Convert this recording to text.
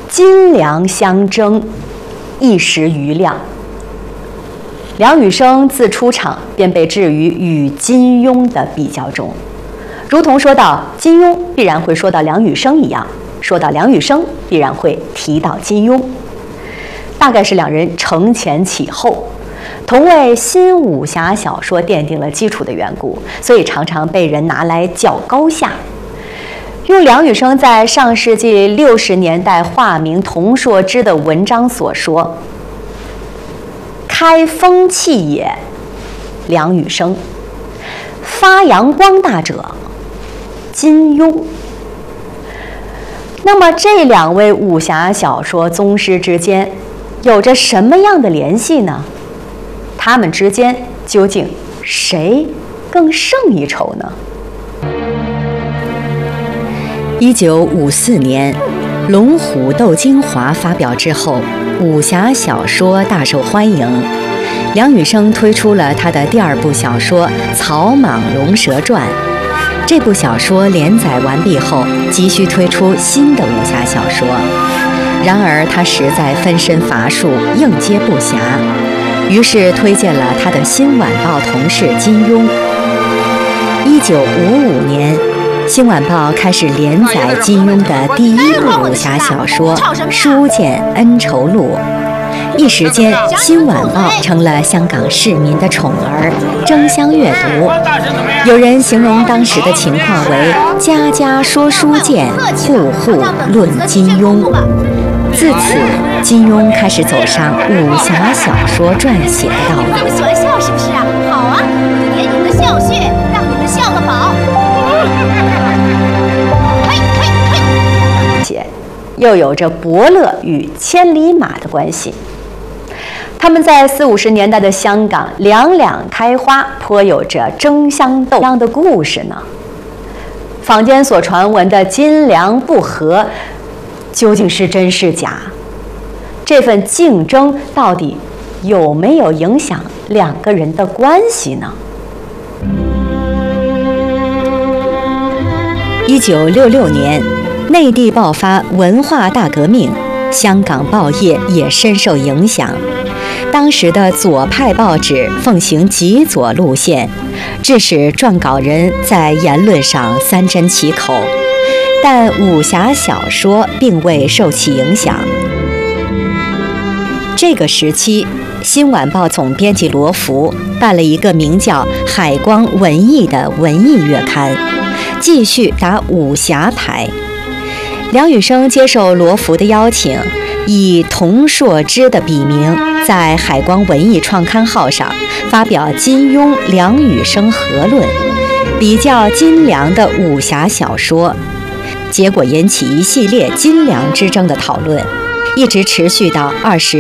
金梁相争，一时瑜亮。梁羽生自出场便被置于与金庸的比较中，如同说到金庸必然会说到梁羽生一样，说到梁羽生必然会提到金庸。大概是两人承前启后，同为新武侠小说奠定了基础的缘故，所以常常被人拿来较高下。用梁羽生在上世纪60年代化名童硕之的文章所说：“开风气也，梁羽生；发扬光大者，金庸。”那么这两位武侠小说宗师之间有着什么样的联系呢？他们之间究竟谁更胜一筹呢 ？1954年，《龙虎斗精华》发表之后，武侠小说大受欢迎。梁羽生推出了他的第2部小说《草莽龙蛇传》。这部小说连载完毕后，急需推出新的武侠小说。然而他实在分身乏术，应接不暇，于是推荐了他的《新晚报》同事金庸。1955年，《新晚报》开始连载金庸的第1部武侠小说《书剑恩仇录》。一时间，《新晚报》成了香港市民的宠儿，争相阅读。有人形容当时的情况为“家家说书剑，户户论金庸”。自此，金庸开始走上武侠小说撰写的道路。 你们喜欢笑是不是啊？好啊，今天你们的笑穴，让你们笑个饱。 又有着伯乐与千里马的关系。他们在40、50年代的香港两两开花，颇有着争相斗样的故事呢。坊间所传闻的金梁不和，究竟是真是假？这份竞争到底有没有影响两个人的关系呢 ？1966年，内地爆发文化大革命，香港报业也深受影响。当时的左派报纸奉行极左路线，致使撰稿人在言论上3缄其口，但武侠小说并未受其影响。这个时期，《新晚报》总编辑罗浮办了一个名叫《海光文艺》的文艺月刊，继续打武侠牌。梁羽生接受罗浮的邀请，以童硕之的笔名，在海光文艺创刊号上发表金庸、梁羽生合论，比较金梁的武侠小说，结果引起一系列金梁之争的讨论，一直持续到20